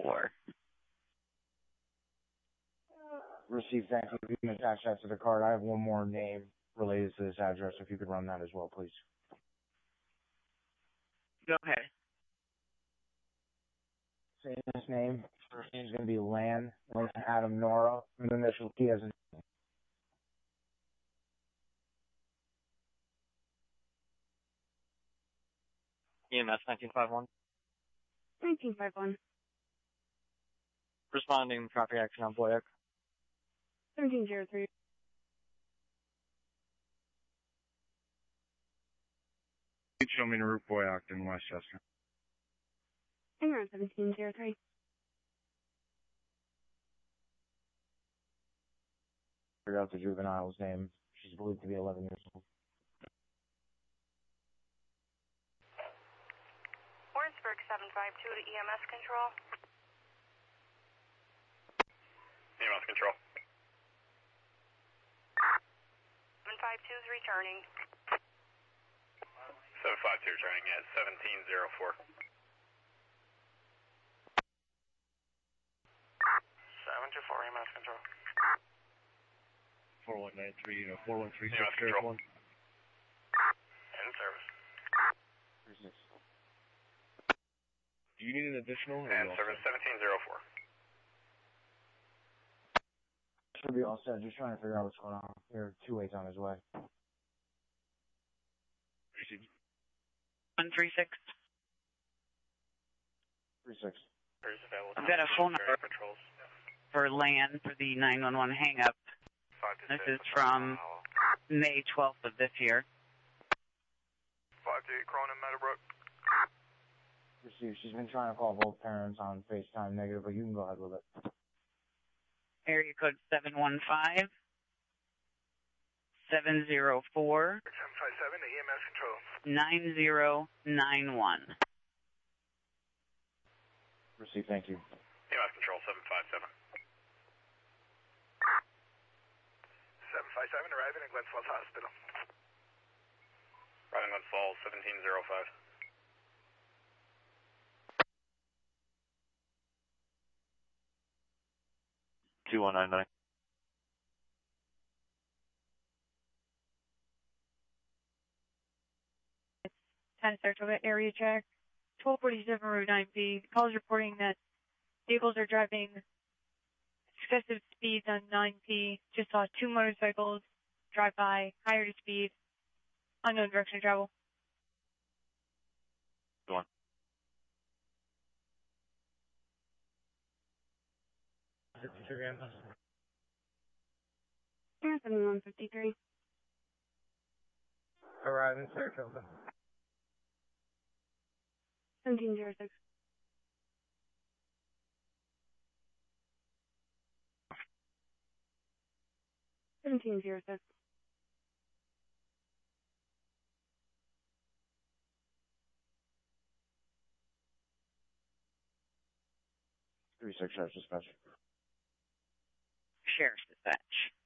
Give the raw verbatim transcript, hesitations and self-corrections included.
four. Received, thank you. You can attach that to the card. I have one more name related to this address. If you could run that as well, please. Go ahead. Say this name. First name's going to be Lan, Lan Adam Nora, and the initial T as in E M S nineteen fifty-one. nineteen fifty-one. Responding traffic action on Boyac. seventeen oh three. Show me the route Boyac in Westchester. Hang on, seventeen oh three. figure out the juvenile's name. She's believed to be eleven years old. Warrensburg seven five two to E M S control. E M S control. seven five two is returning. seven five two returning at seventeen oh four. seven two four E M S control. four one nine three, you know, four one three E M S six control. one. In service. Do you need an additional? Or And you all service set? seventeen oh four. Should be all set. Just trying to figure out what's going on. Here, two eight's on his way. Received. one three six. Three six. I've got a phone number for Lan for the nine one one hang-up. This is from May twelfth of this year. five two eight Cronin, Meadowbrook. Received. She's been trying to call both parents on FaceTime negative, but you can go ahead with it. Area code seven one five, seven zero four, seven five seven to E M S control. nine zero nine one. Received, thank you. E M S control seven five seven. seven five seven arriving at Glens Falls Hospital. Arriving Glens Falls seventeen oh five. two one nine nine. ten Saratoga area check. twelve forty-seven Route nine B. Call is reporting that vehicles are driving excessive speeds on nine P. Just saw two motorcycles drive by, higher to speed, unknown direction of travel. Go on. seventy-one fifty-three. Arriving Saratoga. seventeen oh six. seventeen oh six. Three six, Sheriff's Dispatch. Sheriff's Dispatch.